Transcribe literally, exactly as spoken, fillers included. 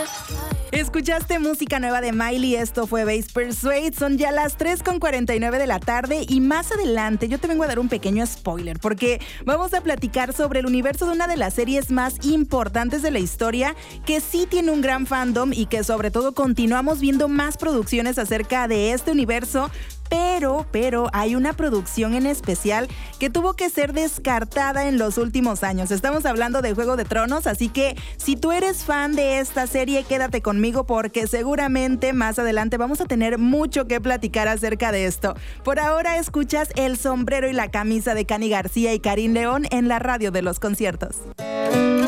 Escuchaste música nueva de Miley, esto fue Base Persuade, son ya las tres con cuarenta y nueve de la tarde y más adelante yo te vengo a dar un pequeño spoiler porque vamos a platicar sobre el universo de una de las series más importantes de la historia que sí tiene un gran fandom y que sobre todo continuamos viendo más producciones acerca de este universo. Pero, pero hay una producción en especial que tuvo que ser descartada en los últimos años. Estamos hablando de Juego de Tronos, así que si tú eres fan de esta serie, quédate conmigo porque seguramente más adelante vamos a tener mucho que platicar acerca de esto. Por ahora escuchas El Sombrero y la Camisa de Cani García y Karim León en la radio de los conciertos.